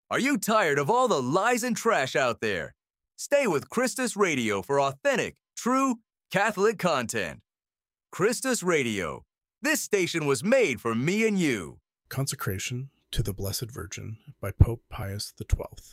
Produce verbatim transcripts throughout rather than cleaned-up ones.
Are you tired of all the lies and trash out there? Stay with Christus Radio for authentic, true Catholic content. Christus Radio. This station was made for me and you. Consecration to the Blessed Virgin by Pope Pius the twelfth.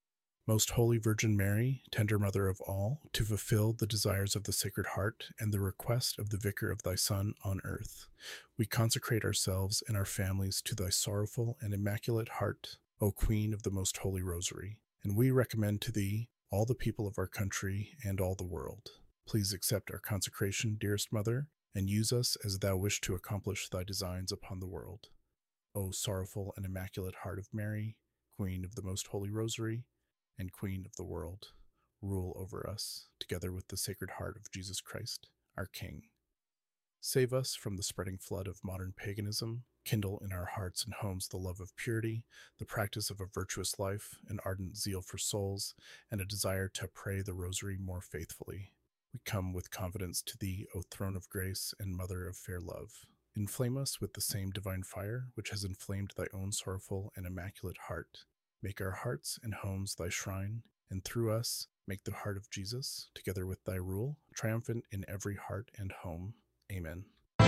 Most Holy Virgin Mary, tender Mother of all, to fulfill the desires of the Sacred Heart and the request of the Vicar of thy Son on earth, we consecrate ourselves and our families to thy sorrowful and immaculate heart, O Queen of the Most Holy Rosary, and we recommend to thee all the people of our country and all the world. Please accept our consecration, dearest Mother, and use us as thou wish to accomplish thy designs upon the world. O sorrowful and immaculate heart of Mary, Queen of the Most Holy Rosary, and Queen of the world, rule over us, together with the Sacred Heart of Jesus Christ, our King. Save us from the spreading flood of modern paganism, kindle in our hearts and homes the love of purity, the practice of a virtuous life, an ardent zeal for souls, and a desire to pray the Rosary more faithfully. We come with confidence to thee, O Throne of Grace and Mother of fair love. Inflame us with the same divine fire which has inflamed thy own sorrowful and immaculate heart. Make our hearts and homes thy shrine, and through us make the heart of Jesus, together with thy rule, triumphant in every heart and home. Amen.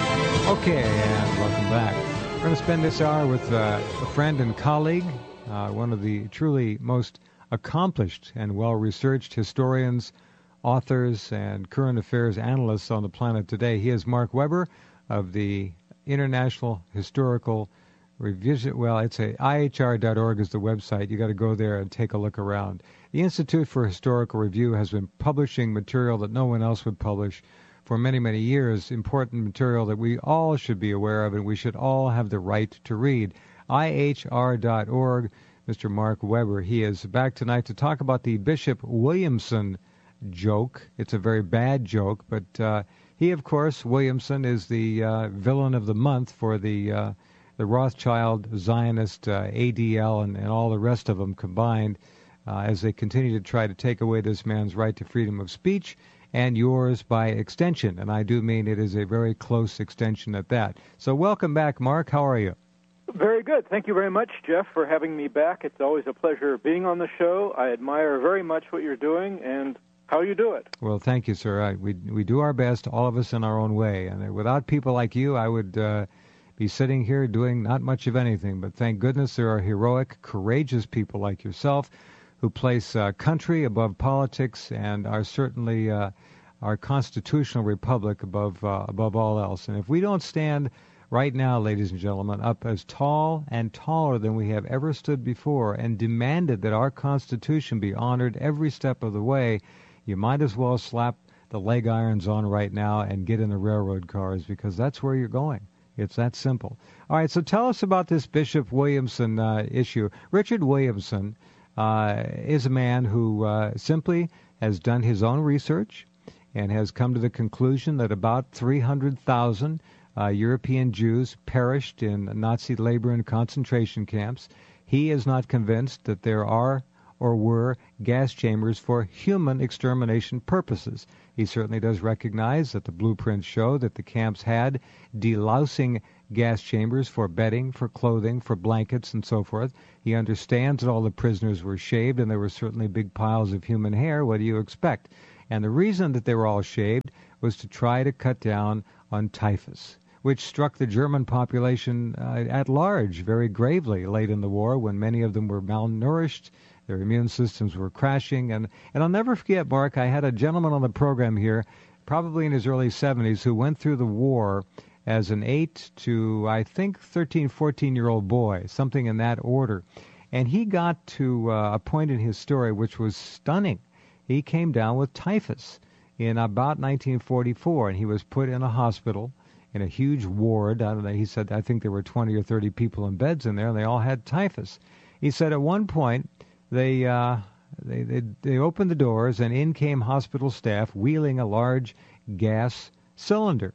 Okay, and welcome back. We're going to spend this hour with uh, a friend and colleague, uh, one of the truly most accomplished and well-researched historians, authors, and current affairs analysts on the planet today. He is Mark Weber of the International Historical Revision. Well, it's a I H R dot org is the website. You got to go there and take a look around. The Institute for Historical Review has been publishing material that no one else would publish for many, many years, important material that we all should be aware of and we should all have the right to read. I H R dot org, Mister Mark Weber. He is back tonight to talk about the Bishop Williamson joke. It's a very bad joke, but uh, he, of course, Williamson, is the uh, villain of the month for the uh, the Rothschild, Zionist, uh, A D L, and, and all the rest of them combined uh, as they continue to try to take away this man's right to freedom of speech and yours by extension. And I do mean it is a very close extension at that. So welcome back, Mark. How are you? Very good. Thank you very much, Jeff, for having me back. It's always a pleasure being on the show. I admire very much what you're doing and how you do it. Well, thank you, sir. I, we we do our best, all of us in our own way. And without people like you, I would uh, be sitting here doing not much of anything. But thank goodness there are heroic, courageous people like yourself who place uh, country above politics and are certainly uh, our constitutional republic above uh, above all else. And if we don't stand right now, ladies and gentlemen, up as tall and taller than we have ever stood before and demanded that our Constitution be honored every step of the way, you might as well slap the leg irons on right now and get in the railroad cars, because that's where you're going. It's that simple. All right, so tell us about this Bishop Williamson uh, issue. Richard Williamson uh, is a man who uh, simply has done his own research and has come to the conclusion that about three hundred thousand uh, European Jews perished in Nazi labor and concentration camps. He is not convinced that there are or were gas chambers for human extermination purposes. He certainly does recognize that the blueprints show that the camps had delousing gas chambers for bedding, for clothing, for blankets, and so forth. He understands that all the prisoners were shaved, and there were certainly big piles of human hair. What do you expect? And the reason that they were all shaved was to try to cut down on typhus, which struck the German population uh, at large very gravely late in the war, when many of them were malnourished. Their immune systems were crashing. And, and I'll never forget, Mark, I had a gentleman on the program here, probably in his early seventies, who went through the war as an eight to, I think, thirteen, fourteen-year-old boy, something in that order. And he got to uh, a point in his story which was stunning. He came down with typhus in about nineteen forty-four, and he was put in a hospital in a huge ward. I don't know, he said, I think there were twenty or thirty people in beds in there, and they all had typhus. He said at one point, They, uh, they they they opened the doors, and in came hospital staff wheeling a large gas cylinder.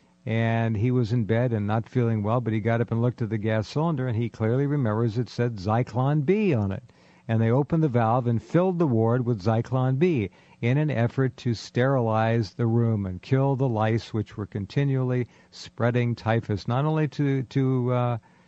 And he was in bed and not feeling well, but he got up and looked at the gas cylinder, and he clearly remembers it said Zyklon B on it. And they opened the valve and filled the ward with Zyklon B in an effort to sterilize the room and kill the lice which were continually spreading typhus, not only to to uh,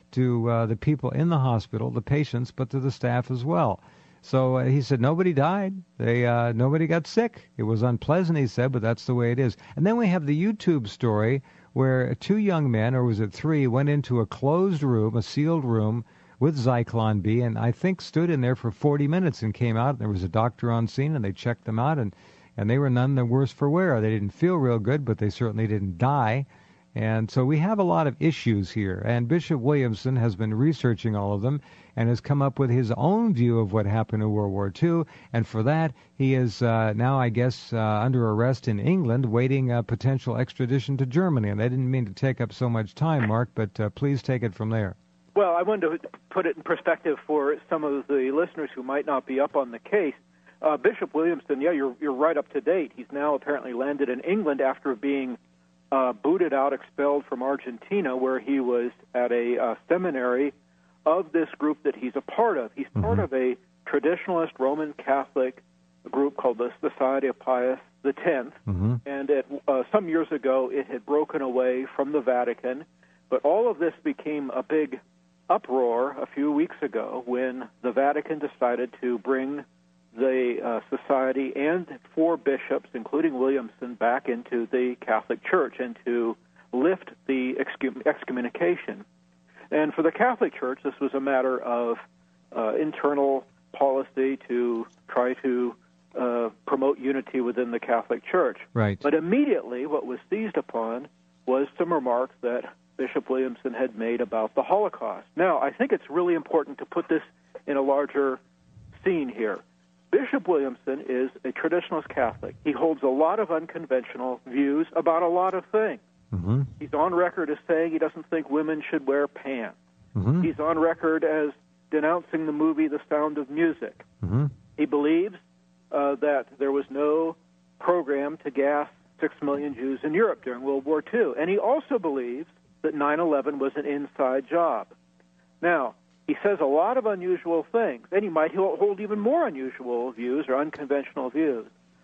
to uh, the people in the hospital, the patients, but to the staff as well. So uh, he said nobody died. They uh, nobody got sick. It was unpleasant, he said, but that's the way it is. And then we have the YouTube story where two young men, or was it three, went into a closed room, a sealed room, with Zyklon B, and I think stood in there for forty minutes and came out. And there was a doctor on scene, and they checked them out, and, and they were none the worse for wear. They didn't feel real good, but they certainly didn't die. And so we have a lot of issues here. And Bishop Williamson has been researching all of them and has come up with his own view of what happened in World War Two. And for that, he is uh, now, I guess, uh, under arrest in England, waiting a potential extradition to Germany. And I didn't mean to take up so much time, Mark, but uh, please take it from there. Well, I wanted to put it in perspective for some of the listeners who might not be up on the case. Uh, Bishop Williamson, yeah, you're you're right up to date. He's now apparently landed in England after being uh, booted out, expelled from Argentina, where he was at a uh, seminary of this group that he's a part of. He's mm-hmm. part of a traditionalist Roman Catholic group called the Society of Pius the Tenth, mm-hmm. and it, uh, some years ago it had broken away from the Vatican, but all of this became a big uproar a few weeks ago when the Vatican decided to bring the uh, society and four bishops, including Williamson, back into the Catholic Church and to lift the excom- excommunication. And for the Catholic Church, this was a matter of uh, internal policy to try to uh, promote unity within the Catholic Church. Right. But immediately what was seized upon was some remarks that Bishop Williamson had made about the Holocaust. Now, I think it's really important to put this in a larger scene here. Bishop Williamson is a traditionalist Catholic. He holds a lot of unconventional views about a lot of things. Mm-hmm. He's on record as saying he doesn't think women should wear pants. Mm-hmm. He's on record as denouncing the movie The Sound of Music. Mm-hmm. He believes uh, that there was no program to gas six million Jews in Europe during World War Two. And he also believes that nine eleven was an inside job. Now, he says a lot of unusual things, and he might hold even more unusual views or unconventional views.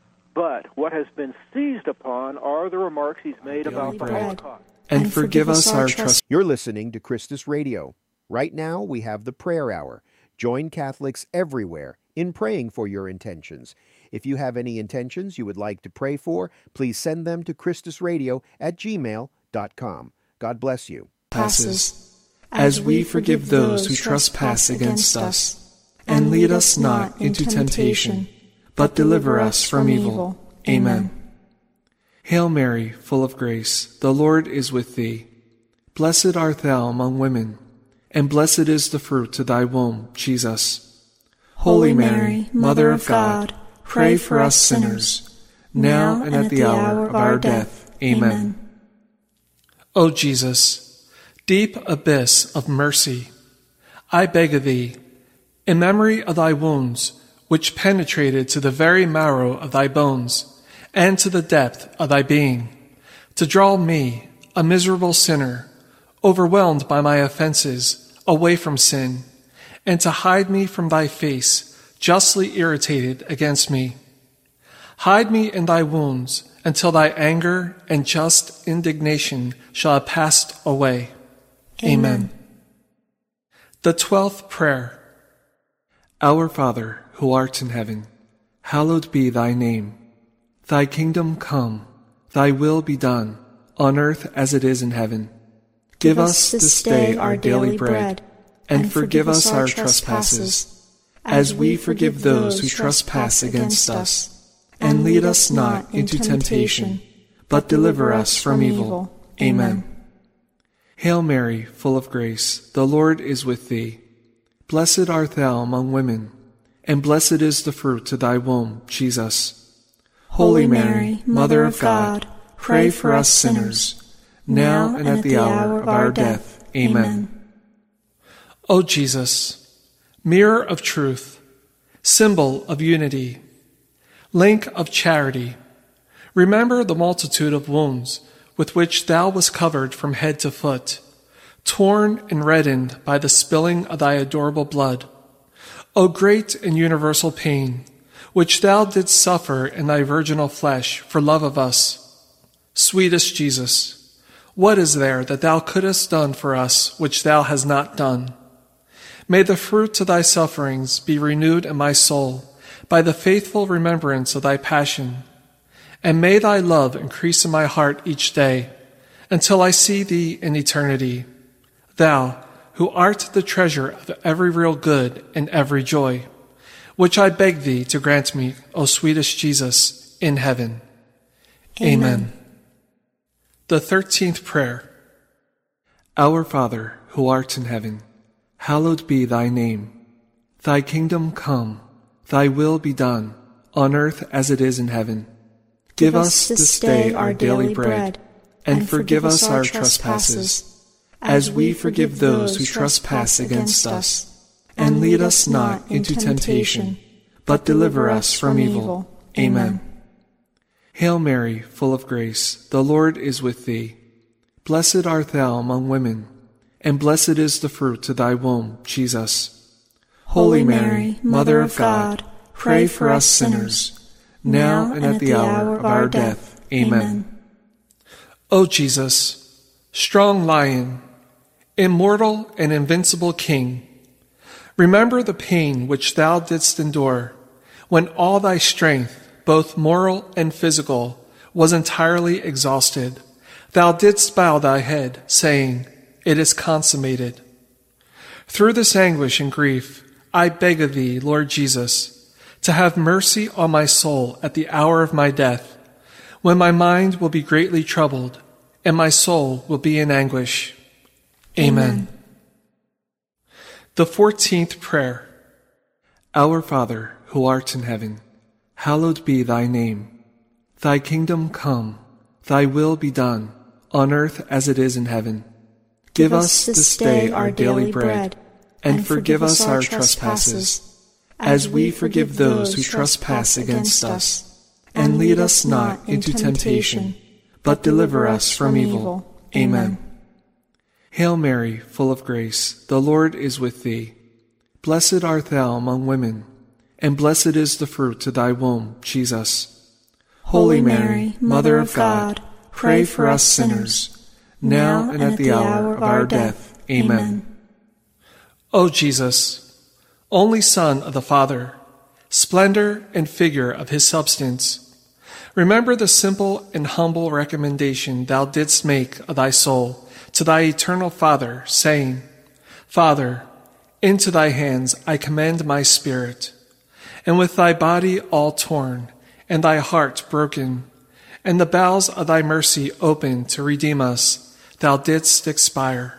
But what has been seized upon are the remarks he's made about the Holocaust. And forgive us our trespasses. You're listening to Christus Radio. Right now, we have the Prayer Hour. Join Catholics everywhere in praying for your intentions. If you have any intentions you would like to pray for, please send them to christusradio at gmail dot com. God bless you. Passes. As we forgive those who trespass against us. And lead us not into temptation, but deliver us from evil. Amen. Hail Mary, full of grace, the Lord is with thee. Blessed art thou among women, and blessed is the fruit of thy womb, Jesus. Holy Mary, Mother of God, pray for us sinners, now and at the hour of our death. Amen. O Jesus, deep abyss of mercy, I beg of thee, in memory of thy wounds, which penetrated to the very marrow of thy bones, and to the depth of thy being, to draw me, a miserable sinner, overwhelmed by my offenses, away from sin, and to hide me from thy face, justly irritated against me. Hide me in thy wounds, until thy anger and just indignation shall have passed away. Amen. Amen. The twelfth prayer. Our Father, who art in heaven, hallowed be thy name. Thy kingdom come, thy will be done, on earth as it is in heaven. Give us this day our daily bread, and forgive us our trespasses, as we forgive those who trespass against us. And lead us not into temptation, but deliver us from evil. Amen. Hail Mary, full of grace, the Lord is with thee. Blessed art thou among women, and blessed is the fruit of thy womb, Jesus. Holy Mary, Mother of God, pray for us sinners, now and at the hour of our death. Amen. O Jesus, mirror of truth, symbol of unity, link of charity, remember the multitude of wounds with which thou wast covered from head to foot, torn and reddened by the spilling of thy adorable blood. O great and universal pain, which thou didst suffer in thy virginal flesh for love of us. Sweetest Jesus, What is there that thou couldest done for us which thou hast not done? May the fruit of thy sufferings be renewed in my soul by the faithful remembrance of thy passion. And may thy love increase in my heart each day until I see thee in eternity, thou who art the treasure of every real good and every joy, which I beg thee to grant me, O sweetest Jesus, in heaven. Amen. Amen. The thirteenth prayer. Our Father, who art in heaven, hallowed be thy name. Thy kingdom come, thy will be done, on earth as it is in heaven. Give us this day our daily bread, and forgive us our trespasses, as we forgive those who trespass against us. And lead us not into temptation, but deliver us from evil. Amen. Hail Mary, full of grace, the Lord is with thee. Blessed art thou among women, and blessed is the fruit of thy womb, Jesus. Holy Mary, Mother of God, pray for us sinners, now and at the hour of our death. Amen. O Jesus, strong Lion, immortal and invincible King, remember the pain which thou didst endure when all thy strength, both moral and physical, was entirely exhausted. Thou didst bow thy head, saying, "It is consummated." Through this anguish and grief, I beg of thee, Lord Jesus, to have mercy on my soul at the hour of my death, when my mind will be greatly troubled, and my soul will be in anguish. Amen. Amen. The fourteenth prayer. Our Father, who art in heaven, hallowed be thy name. Thy kingdom come, thy will be done, on earth as it is in heaven. Give us this day our daily bread, and forgive us our trespasses, as we forgive those who trespass against us. And lead us not into temptation, but deliver us from evil. Amen. Hail Mary, full of grace, the Lord is with thee. Blessed art thou among women, and blessed is the fruit of thy womb, Jesus. Holy Mary, Mother of God, pray for us sinners, now and at the hour of our death. Amen. O Jesus, only Son of the Father, splendor and figure of his substance, remember the simple and humble recommendation thou didst make of thy soul to thy eternal Father, saying, Father, into thy hands I commend my spirit. And with thy body all torn, and thy heart broken, and the bowels of thy mercy open to redeem us, thou didst expire.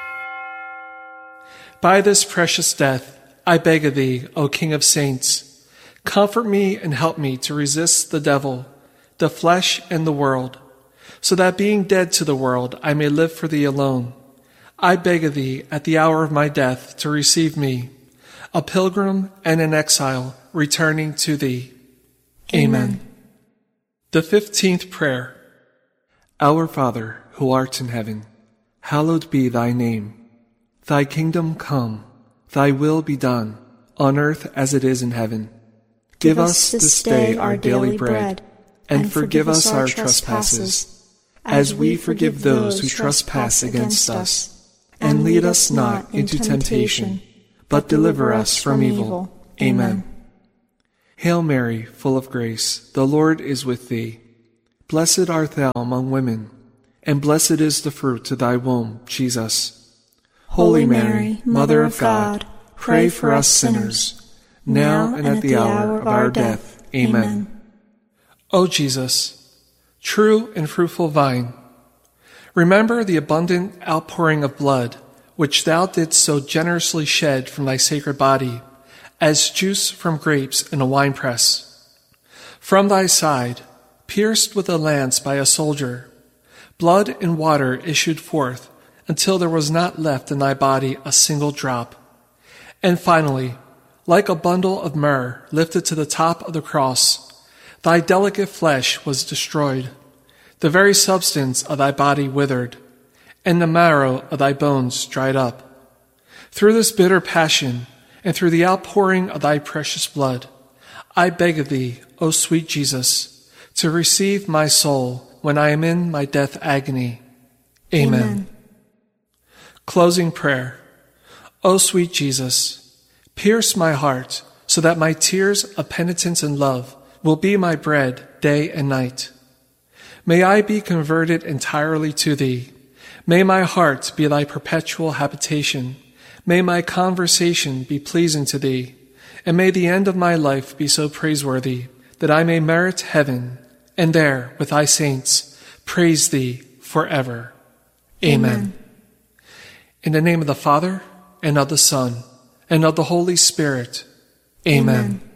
By this precious death, I beg of thee, O King of saints, comfort me and help me to resist the devil, the flesh, and the world, so that being dead to the world, I may live for thee alone. I beg of thee, at the hour of my death, to receive me, a pilgrim and an exile, returning to thee. Amen. Amen. The fifteenth prayer. Our Father, who art in heaven, hallowed be thy name. Thy kingdom come, thy will be done, on earth as it is in heaven. Give us this day our daily bread, and forgive us our trespasses, as we forgive those who trespass against us. And lead us not into temptation, but deliver us from evil. Amen. Hail Mary, full of grace, the Lord is with thee. Blessed art thou among women, and blessed is the fruit of thy womb, Jesus. Holy Mary, Mother of God, pray for us sinners, now and at the hour of our death. Amen. O Jesus, true and fruitful vine, remember the abundant outpouring of blood which thou didst so generously shed from thy sacred body, as juice from grapes in a winepress. From thy side, pierced with a lance by a soldier, blood and water issued forth until there was not left in thy body a single drop. And finally, like a bundle of myrrh lifted to the top of the cross, thy delicate flesh was destroyed, the very substance of thy body withered, and the marrow of thy bones dried up. Through this bitter passion, and through the outpouring of thy precious blood, I beg of thee, O sweet Jesus, to receive my soul when I am in my death agony. Amen. Amen. Closing prayer. O sweet Jesus, pierce my heart so that my tears of penitence and love will be my bread day and night. May I be converted entirely to thee. May my heart be thy perpetual habitation. May my conversation be pleasing to thee. And may the end of my life be so praiseworthy that I may merit heaven, and there, with thy saints, praise thee forever. Amen. Amen. In the name of the Father, and of the Son, and of the Holy Spirit. Amen. Amen.